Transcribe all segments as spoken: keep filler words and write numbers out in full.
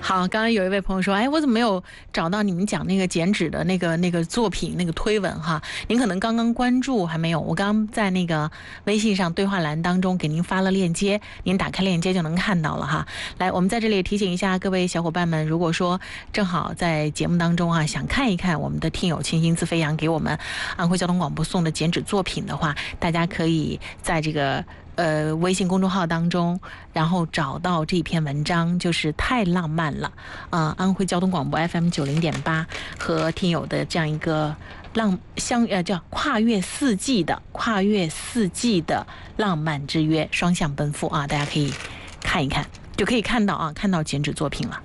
好，刚刚有一位朋友说，哎，我怎么没有找到你们讲那个减脂的那个那个作品那个推文哈？您可能刚刚关注还没有，我刚刚在那个微信上对话栏当中给您发了链接，您打开链接就能看到了哈。来，我们在这里提醒一下各位小伙伴们，如果说正好在节目当中啊，想看一看我们的听友清新自飞扬给我们安徽交通广播送的减脂作品的话，大家可以在这个呃，微信公众号当中，然后找到这篇文章，就是太浪漫了啊、呃！安徽交通广播 F M 九零点八和听友的这样一个浪相呃叫跨越四季的跨越四季的浪漫之约，双向奔赴啊！大家可以看一看，就可以看到啊，看到减脂作品了。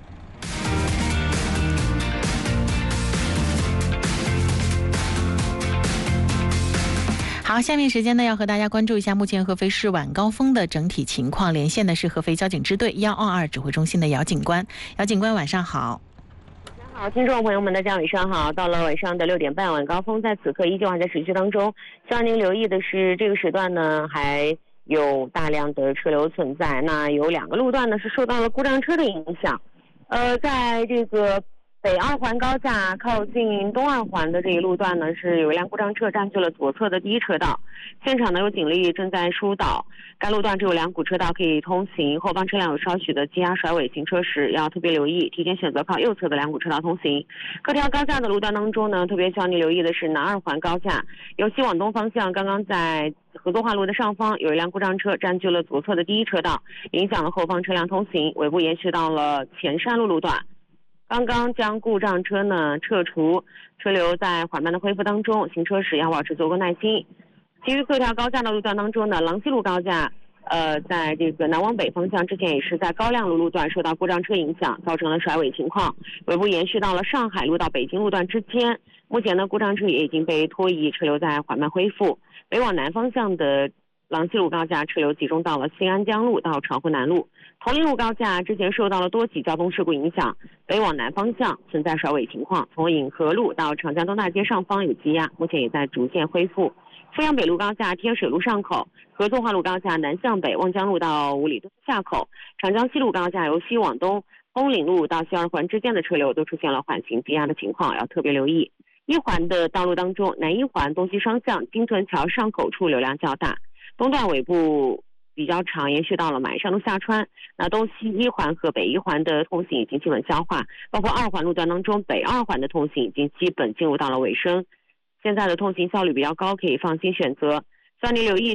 好，下面时间呢，要和大家关注一下目前合肥市晚高峰的整体情况。连线的是合肥交警支队一二二指挥中心的姚警官。姚警官，晚上好。 晚上好，听众朋友们，大家晚上好。到了晚上的六点半，晚高峰在此刻依旧还在持续当中。希望您留意的是，这个时段呢还有大量的车流存在。那有两个路段呢是受到了故障车的影响。呃，在这个北二环高架靠近东二环的这一路段呢，是有一辆故障车占据了左侧的第一车道，现场呢有警力正在疏导，该路段只有两股车道可以通行，后方车辆有稍许的积压甩尾行车时要特别留意，提前选择靠右侧的两股车道通行。各条高架的路段当中呢，特别需要你留意的是南二环高架由西往东方向，刚刚在合作化路的上方有一辆故障车占据了左侧的第一车道，影响了后方车辆通行，尾部延续到了前山路路段。刚刚将故障车呢撤除，车流在缓慢的恢复当中，行车时要保持足够耐心。其余各条高架的路段当中呢，郎西路高架呃，在这个南往北方向之前也是在高亮路路段受到故障车影响，造成了甩尾情况，尾部延续到了上海路到北京路段之间。目前呢，故障车也已经被拖移，车流在缓慢恢复。北往南方向的郎西路高架车流集中到了新安江路到长湖南路。铜陵路高架之前受到了多起交通事故影响，北往南方向存在甩尾情况，从颍河路到长江东大街上方有积压，目前也在逐渐恢复。阜阳北路高架天水路上口，合作化路高架南向北望江路到五里墩下口，长江西路高架由西往东枫岭路到西二环之间的车流都出现了缓行积压的情况，要特别留意。一环的道路当中，南一环东西双向金屯桥上口处流量较大，东段尾部比较长，延续到了马山路下川。那东西一环和北一环的通行已经基本消化，包括二环路段当中北二环的通行已经基本进入到了尾声。现在的通行效率比较高，可以放心选择。希望您留意